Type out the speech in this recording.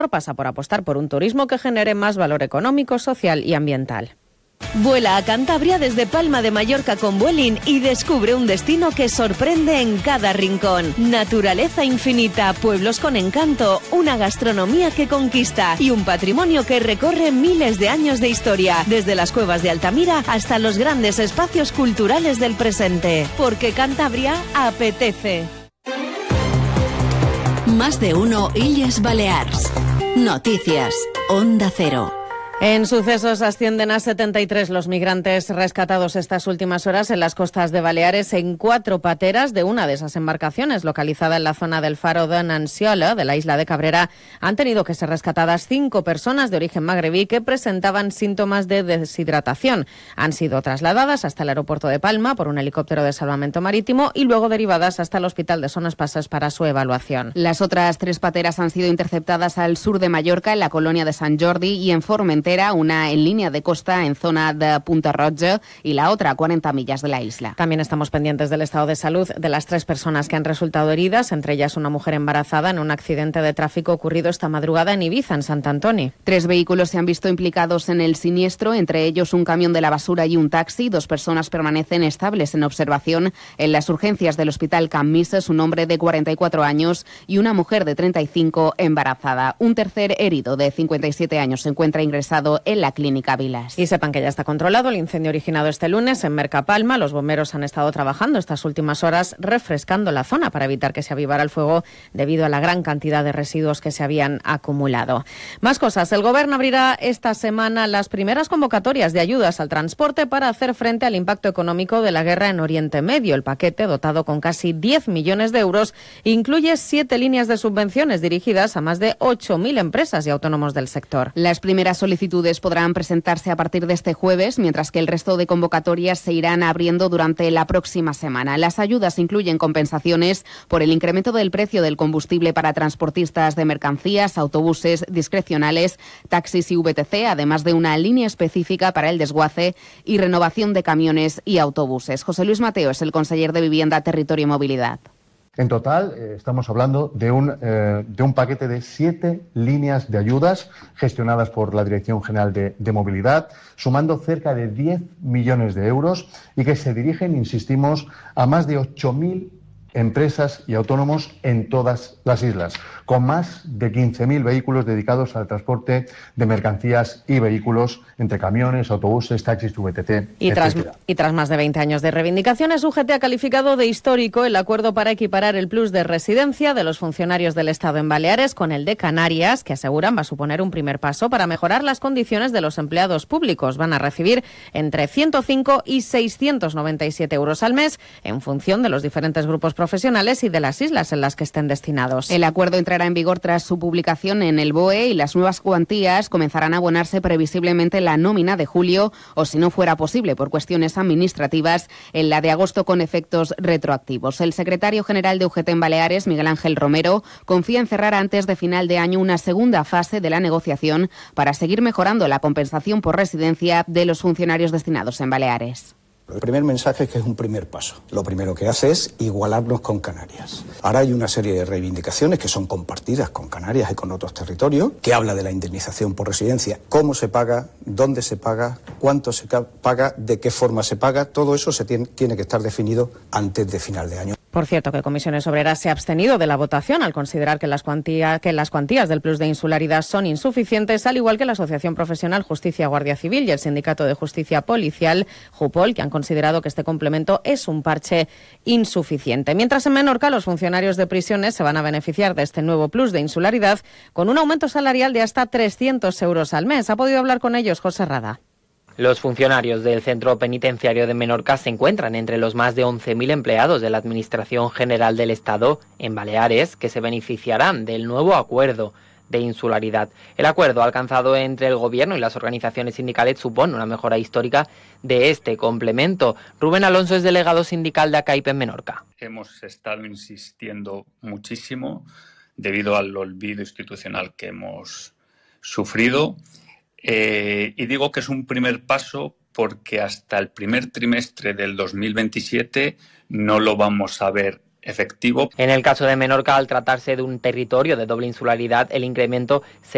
pasa por apostar por un turismo que genere más valor económico, social y ambiental. Vuela a Cantabria desde Palma de Mallorca con Vueling y descubre un destino que sorprende en cada rincón. Naturaleza infinita, pueblos con encanto, una gastronomía que conquista y un patrimonio que recorre miles de años de historia, desde las cuevas de Altamira hasta los grandes espacios culturales del presente. Porque Cantabria apetece. Más de uno Illes Balears. Noticias. Onda Cero. En sucesos ascienden a 73 los migrantes rescatados estas últimas horas en las costas de Baleares en 4 pateras de una de esas embarcaciones localizada en la zona del faro de Nanciola, de la isla de Cabrera. Han tenido que ser rescatadas 5 personas de origen magrebí que presentaban síntomas de deshidratación. Han sido trasladadas hasta el aeropuerto de Palma por un helicóptero de salvamento marítimo y luego derivadas hasta el hospital de Son Espases para su evaluación. Las otras 3 pateras han sido interceptadas al sur de Mallorca, en la colonia de Sant Jordi, y en Formentera, una en línea de costa en zona de Punta Roja y la otra a 40 millas de la isla. También estamos pendientes del estado de salud de las 3 personas que han resultado heridas, entre ellas una mujer embarazada en un accidente de tráfico ocurrido esta madrugada en Ibiza, en Sant Antoni. 3 vehículos se han visto implicados en el siniestro, entre ellos un camión de la basura y un taxi. 2 personas permanecen estables en observación en las urgencias del hospital Can Misses, un hombre de 44 años y una mujer de 35 embarazada. Un tercer herido de 57 años se encuentra ingresado en la clínica Vilas. Y sepan que ya está controlado el incendio originado este lunes en Mercapalma. Los bomberos han estado trabajando estas últimas horas refrescando la zona para evitar que se avivara el fuego debido a la gran cantidad de residuos que se habían acumulado. Más cosas. El Gobierno abrirá esta semana las primeras convocatorias de ayudas al transporte para hacer frente al impacto económico de la guerra en Oriente Medio. El paquete, dotado con casi 10 millones de euros, incluye 7 líneas de subvenciones dirigidas a más de 8.000 empresas y autónomos del sector. Las primeras solicitudes podrán presentarse a partir de este jueves, mientras que el resto de convocatorias se irán abriendo durante la próxima semana. Las ayudas incluyen compensaciones por el incremento del precio del combustible para transportistas de mercancías, autobuses discrecionales, taxis y VTC, además de una línea específica para el desguace y renovación de camiones y autobuses. José Luis Mateo es el conseller de Vivienda, Territorio y Movilidad. En total, estamos hablando de un paquete de 7 líneas de ayudas gestionadas por la Dirección General de Movilidad, sumando cerca de 10 millones de euros y que se dirigen, insistimos, a más de 8.000 empresas y autónomos en todas las islas, con más de 15.000 vehículos dedicados al transporte de mercancías y vehículos entre camiones, autobuses, taxis, VTT, y tras más de 20 años de reivindicaciones, UGT ha calificado de histórico el acuerdo para equiparar el plus de residencia de los funcionarios del Estado en Baleares con el de Canarias, que aseguran va a suponer un primer paso para mejorar las condiciones de los empleados públicos. Van a recibir entre 105 y 697 euros al mes en función de los diferentes grupos profesionales y de las islas en las que estén destinados. El acuerdo entrará en vigor tras su publicación en el BOE y las nuevas cuantías comenzarán a abonarse previsiblemente en la nómina de julio o, si no fuera posible por cuestiones administrativas, en la de agosto con efectos retroactivos. El secretario general de UGT en Baleares, Miguel Ángel Romero, confía en cerrar antes de final de año una segunda fase de la negociación para seguir mejorando la compensación por residencia de los funcionarios destinados en Baleares. El primer mensaje es que es un primer paso. Lo primero que hace es igualarnos con Canarias. Ahora hay una serie de reivindicaciones que son compartidas con Canarias y con otros territorios, que habla de la indemnización por residencia, cómo se paga, dónde se paga, cuánto se paga, de qué forma se paga. Todo eso tiene que estar definido antes de final de año. Por cierto, que Comisiones Obreras se ha abstenido de la votación al considerar que las cuantías del plus de insularidad son insuficientes, al igual que la Asociación Profesional Justicia Guardia Civil y el Sindicato de Justicia Policial, JUPOL, que han considerado que este complemento es un parche insuficiente. Mientras en Menorca, los funcionarios de prisiones se van a beneficiar de este nuevo plus de insularidad con un aumento salarial de hasta 300 euros al mes. Ha podido hablar con ellos José Rada. Los funcionarios del Centro Penitenciario de Menorca se encuentran entre los más de 11.000 empleados de la Administración General del Estado en Baleares que se beneficiarán del nuevo acuerdo de insularidad. El acuerdo alcanzado entre el Gobierno y las organizaciones sindicales supone una mejora histórica de este complemento. Rubén Alonso es delegado sindical de ACAIP en Menorca. Hemos estado insistiendo muchísimo debido al olvido institucional que hemos sufrido. Y digo que es un primer paso porque hasta el primer trimestre del 2027 no lo vamos a ver efectivo. En el caso de Menorca, al tratarse de un territorio de doble insularidad, el incremento se